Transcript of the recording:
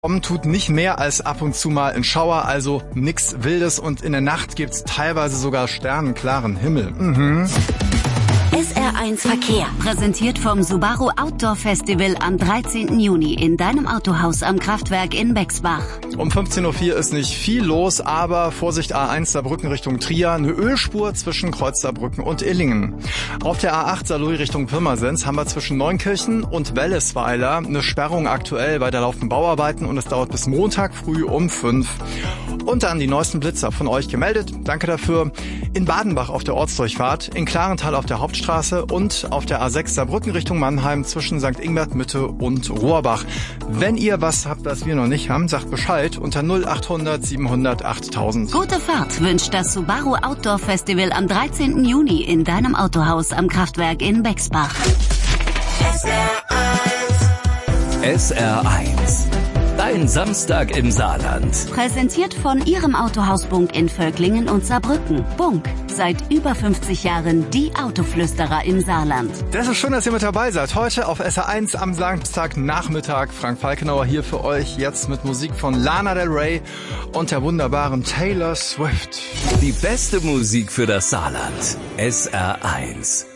Tut nicht mehr als ab und zu mal ein Schauer, also nix Wildes, und in der Nacht gibt's teilweise sogar sternenklaren Himmel. SR1 Verkehr, präsentiert vom Subaru Outdoor Festival am 13. Juni in deinem Autohaus am Kraftwerk in Bexbach. Um 15.04 Uhr ist nicht viel los, aber Vorsicht, A1 Saarbrücken Richtung Trier, eine Ölspur zwischen Kreuz Saarbrücken und Illingen. Auf der A8 Saarlouis Richtung Pirmasens haben wir zwischen Neunkirchen und Wellesweiler eine Sperrung aktuell, weil da laufen Bauarbeiten und es dauert bis Montag früh um 5. Und dann die neuesten Blitzer von euch gemeldet. Danke dafür. In Badenbach auf der Ortsdurchfahrt, in Klarenthal auf der Hauptstraße und auf der A6 Saarbrücken Richtung Mannheim zwischen St. Ingbert Mitte und Rohrbach. Wenn ihr was habt, was wir noch nicht haben, sagt Bescheid unter 0800 700 8000. Gute Fahrt wünscht das Subaru Outdoor Festival am 13. Juni in deinem Autohaus am Kraftwerk in Bexbach. SR1. Dein Samstag im Saarland. Präsentiert von Ihrem Autohaus Bunk in Völklingen und Saarbrücken. Bunk, seit über 50 Jahren die Autoflüsterer im Saarland. Das ist schön, dass ihr mit dabei seid. Heute auf SR1 am Samstagnachmittag. Frank Falkenauer hier für euch. Jetzt mit Musik von Lana Del Rey und der wunderbaren Taylor Swift. Die beste Musik für das Saarland. SR1.